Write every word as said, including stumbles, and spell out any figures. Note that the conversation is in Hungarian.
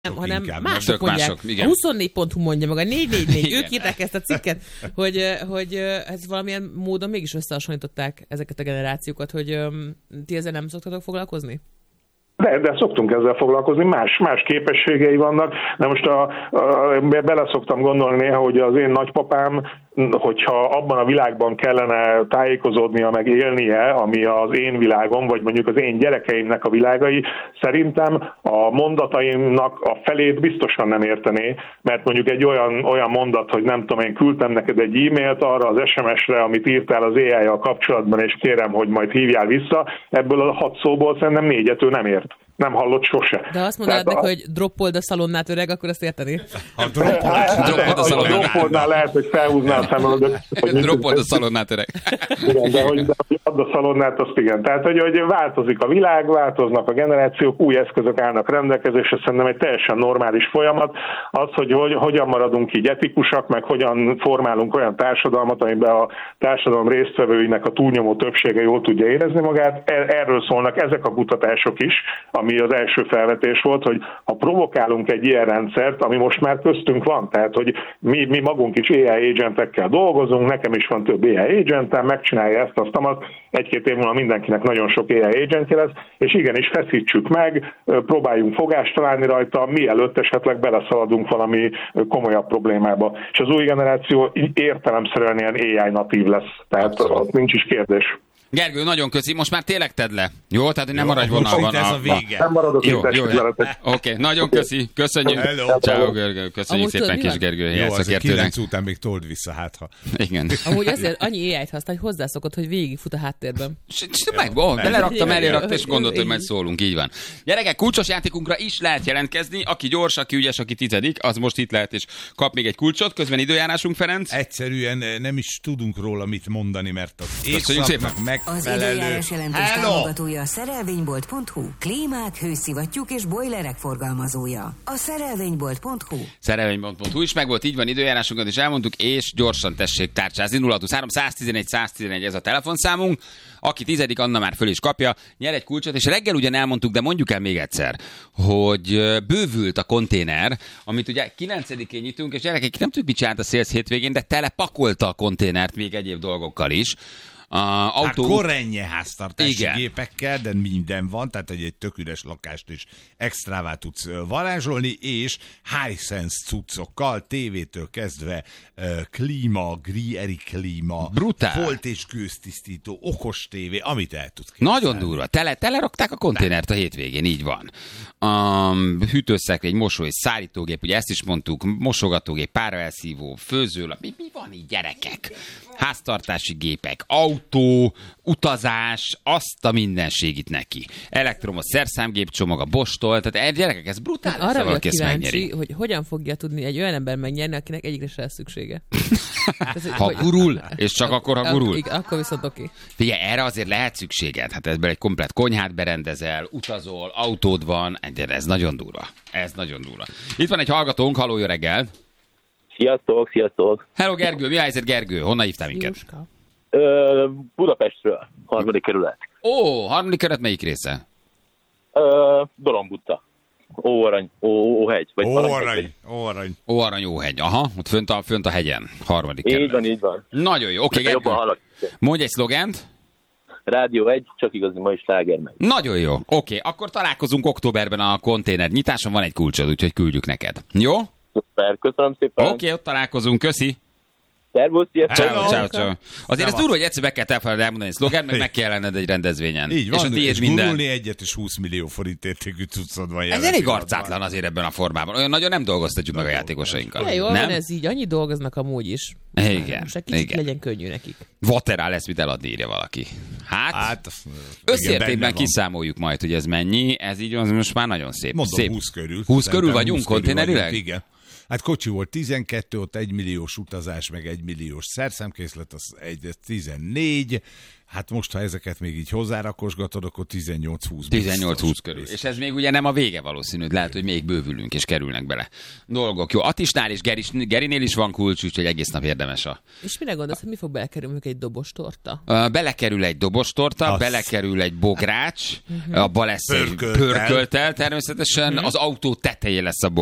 Nem, hanem inkább, mások nem? mondják. Mások, igen. A huszonnégy pont hu mondja meg, a négy négy négy, ők írták ezt a cikket, hogy, hogy ez valamilyen módon mégis összehasonlították ezeket a generációkat, hogy um, ti ezzel nem szoktatok foglalkozni? De, de szoktunk ezzel foglalkozni, más, más képességei vannak. De most a, a, bele szoktam gondolni néha, hogy az én nagypapám, hogyha abban a világban kellene tájékozódnia, meg élnie, ami az én világom, vagy mondjuk az én gyerekeimnek a világai, szerintem a mondataimnak a felét biztosan nem értené, mert mondjuk egy olyan, olyan mondat, hogy nem tudom, én küldtem neked egy e-mailt arra az es em es-re, amit írtál az á í-jal kapcsolatban, és kérem, hogy majd hívjál vissza, ebből a hat szóból szerintem négyet ő nem ért. Nem hallott sose. De azt mondanád meg, a... hogy droppold a szalonnát, öreg, akkor azt érteni? A droppoldnál lehet, hogy felhúzná a szemöldöt. Droppold a szalonnát, öreg. Igen, de hogy, de hogy add a szalonnát, azt igen. Tehát, hogy, hogy változik a világ, változnak a generációk, új eszközök állnak rendelkezésre, szerintem egy teljesen normális folyamat. Az, hogy, hogy hogyan maradunk így etikusak, meg hogyan formálunk olyan társadalmat, amiben a társadalom résztvevőinek a túlnyomó többsége jól tudja érezni magát. Erről szólnak ezek a kutatások is, ami az első felvetés volt, hogy ha provokálunk egy ilyen rendszert, ami most már köztünk van, tehát hogy mi, mi magunk is á i agentekkel dolgozunk, nekem is van több á i agentem, megcsinálja ezt, azt, azt, egy-két év múlva mindenkinek nagyon sok á i agentje lesz, és igenis feszítsük meg, próbáljunk fogást találni rajta, mielőtt esetleg beleszaladunk valami komolyabb problémába. És az új generáció értelemszerűen ilyen á i natív lesz, tehát ott nincs is kérdés. Gergő, nagyon köszi, most már tényleg tedd le. Jó, tehát nem maradj vonalban. Ez a vége. Nem maradok jó, itt. Jó, jó. Oké, okay, nagyon okay. köszi, köszönjük. Hello. Ciao, Gergő, köszönjük Amúgy szépen tudod, kis Gergő. Jó, azért kilenc után még told vissza, hát ha. Igen. Amúgy azért annyi á i-t használ, hogy hozzászokott, hogy végigfut a háttérben. Meg, oh, beleraktam, elé rakta, és gondolt, hogy majd szólunk, így van. Gyerekek, kulcsos játékunkra is lehet jelentkezni. Aki gyors, aki ügyes, aki tizedik, az most itt lehet, és kap még egy kulcsot. Közben időjárásunk, Ferenc. Egyszerűen nem is tudunk róla mit mondani, mert az évszaknak megfelelő. Támogatója a szerelvénybolt pont hu. Klímák, hőszivattyúk és bojlerek forgalmazója. A szerelvénybolt pont hu. szerelvénybolt pont hu is meg volt, így van, időjárásunkat is elmondtuk, és gyorsan tessék tárcsázni. nulla hatvanhárom száztizenegy száztizenegy ez a telefonszámunk. Aki tizedik, Anna már föl is kapja, nyer egy kulcsot, és reggel ugyan elmondtuk, de mondjuk el még egyszer, hogy bővült a konténer, amit ugye kilencedikén nyitunk, és gyerekek, nem tudjuk, mit csinált a Sales hétvégén, de telepakolta a konténert még egyéb dolgokkal is. A autó... Hát korrennye háztartási gépekkel, de minden van, tehát egy, egy tök üres lakást is extrává tudsz varázsolni, és Hisense cuccokkal, tévétől kezdve uh, klíma, Grieri klíma, brutál, folt és gőztisztító, okos tévé, amit el tudsz képzelni. Nagyon durva. Tele, telerakták a konténert a hétvégén, így van. Um, hűtőszekrény, mosó és szárítógép, ugye ezt is mondtuk, mosogatógép, páraelszívó, főzőlap, mi, mi van így, gyerekek? Háztartási gépek, autó, utazás, azt a mindenségit neki. Elektromos szerszámgépcsomag, a Bosch-tól, tehát gyerekek, ez brutál. Arra vagyok kíváncsi, hogy hogyan fogja tudni egy olyan ember megnyerni, akinek egyikre se lesz szüksége. Ez, ha hogy... gurul, és csak akkor, ha gurul. Igen, akkor viszont oké. Figyelj, erre azért lehet szükséged. Hát ebből egy komplett konyhát berendezel, utazol, autód van, ez nagyon durva. Ez nagyon durva. Itt van egy hallgatónk, halló, jó reggelt. Sziasztok, sziasztok. Hello, Gergő, mi a helyzet, Gergő? Honnan hívtál minket? Ö, Budapestről, harmadik kerület. Ó, harmadik kerület melyik része? Ö, Dorombutta. Óarany, Óhegy. Óarany, Óarany. Óarany, Óhegy, aha, ott fönt a, fönt a hegyen, harmadik kerület. Így van, így van. Nagyon jó, oké, Gergő. Mondj egy szlogent. Rádió egy, csak igazi mai sláger meg. Nagyon jó, oké, akkor találkozunk októberben a konténer nyitáson, van egy kulcsod, úgyhogy küldjük neked. Jó? Szuper, köszönöm szépen. Oké, okay, ott találkozunk, köszi. Szervusz, sziasztok. Ciao, ciao, ciao. Azért ez durva, hogy egyszer be kell elfelelni elmondani szlogán, meg meg kell lenned egy rendezvényen. Így van, és a tiéd és minden. gurulni egyet és húsz millió forint értékű cuccod van. Ez elég arcátlan azért ebben a formában. Olyan nagyon nem dolgoztatjuk meg a játékosainkkal. Ja, jól van ez így, annyi dolgoznak amúgy is. Igen. Most egy kicsit legyen könnyű nekik. Vaterá lesz, mit eladni, írja valaki. Hát, hát összértékben kiszámoljuk majd, hogy ez mennyi. Ez így van, most már nagyon szép. Mondom, szép. húsz körül. húsz körül vagyunk konténerileg? Igen. Hát kocsi volt tizenkettő, ott egy milliós utazás, meg egy milliós szerszámkészlet, az egy tizennégy. Hát most, ha ezeket még így hozzárakosgatod, akkor tizennyolc-húsz. tizennyolc-húsz körül. És ez még ugye nem a vége valószínű, lehet, hogy még bővülünk és kerülnek bele dolgok. Jó, Attisnál és Geris, Gerinél is van kulcs, úgyhogy egész nap érdemes a... És mire gondolsz, hogy mi fog belekerülni, egy dobos torta? Uh, belekerül egy dobos torta, Az... belekerül egy bogrács, uh-huh. abba lesz Pörköltel. egy pörköltel természetesen, uh-huh. az autó tetején lesz a